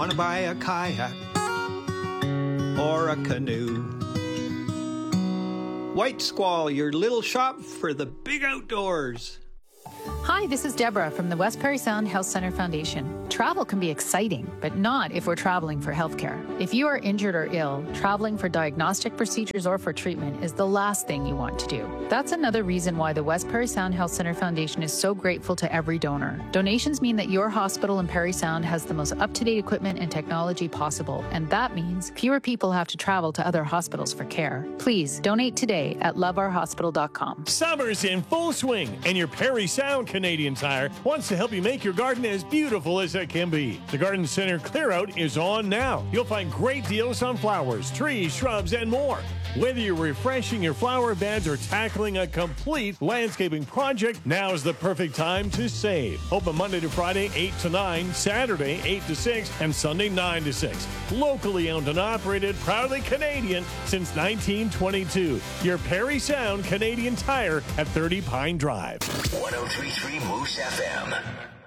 want to buy a kayak or a canoe. White Squall, your little shop for the big outdoors. Hi, this is Deborah from the West Parry Sound Health Center Foundation. Travel can be exciting, but not if we're traveling for healthcare. If you are injured or ill, traveling for diagnostic procedures or for treatment is the last thing you want to do. That's another reason why the West Parry Sound Health Center Foundation is so grateful to every donor. Donations mean that your hospital in Parry Sound has the most up-to-date equipment and technology possible, and that means fewer people have to travel to other hospitals for care. Please donate today at loveourhospital.com. Summer's in full swing, and your Parry Sound Canadian Tire wants to help you make your garden as beautiful as it can be. The Garden Center Clear-Out is on now. You'll find great deals on flowers, trees, shrubs, and more. Whether you're refreshing your flower beds or tackling a complete landscaping project, now is the perfect time to save. Open Monday to Friday, 8 to 9, Saturday, 8 to 6, and Sunday, 9 to 6. Locally owned and operated, proudly Canadian since 1922. Your Parry Sound Canadian Tire at 30 Pine Drive. 103.3 Moose FM.